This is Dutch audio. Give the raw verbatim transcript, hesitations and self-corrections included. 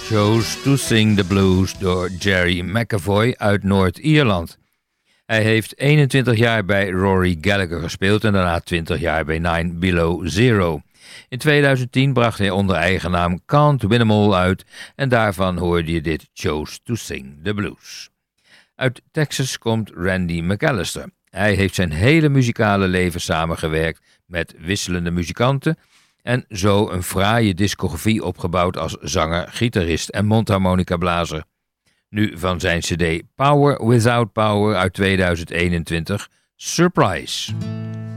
Chose to Sing the Blues door Jerry McAvoy uit Noord-Ierland. Hij heeft eenentwintig jaar bij Rory Gallagher gespeeld en daarna twintig jaar bij Nine Below Zero. In tweeduizend tien bracht hij onder eigen naam Can't Win 'Em All uit en daarvan hoorde je dit Chose to Sing the Blues. Uit Texas komt Randy McAllister. Hij heeft zijn hele muzikale leven samengewerkt met wisselende muzikanten en zo een fraaie discografie opgebouwd als zanger, gitarist en mondharmonicablazer. Nu van zijn cd Power Without Power uit tweeduizend eenentwintig, Surprise.